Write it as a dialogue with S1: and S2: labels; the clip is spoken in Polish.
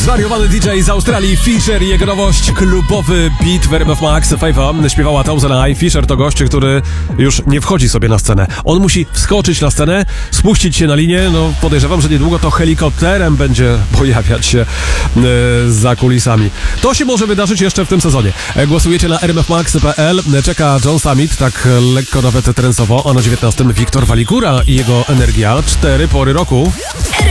S1: Zwariowany DJ z Australii, Fisher i jego nowość, klubowy beat w RMF Max. Favour śpiewała Thousand Eye. Fisher to gość, który już nie wchodzi sobie na scenę. On musi wskoczyć na scenę, spuścić się na linię. No podejrzewam, że niedługo to helikopterem będzie pojawiać się za kulisami. To się może wydarzyć jeszcze w tym sezonie. Głosujecie na rmfmax.pl. Czeka John Summit, tak lekko nawet trensowo, a na 19 Wiktor Waligura i jego Energia. 4 pory roku.